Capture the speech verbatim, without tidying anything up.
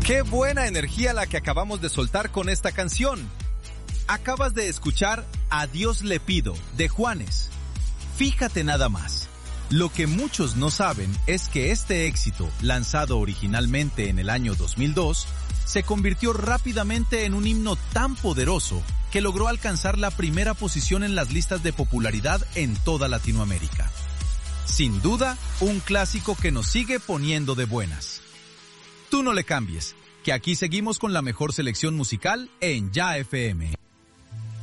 Qué buena energía la que acabamos de soltar con esta canción. Acabas de escuchar A Dios le pido, de Juanes. Fíjate nada más. Lo que muchos no saben es que este éxito, lanzado originalmente en el año dos mil dos, se convirtió rápidamente en un himno tan poderoso que logró alcanzar la primera posición en las listas de popularidad en toda Latinoamérica. Sin duda, un clásico que nos sigue poniendo de buenas. Tú no le cambies, que aquí seguimos con la mejor selección musical en Ya F M.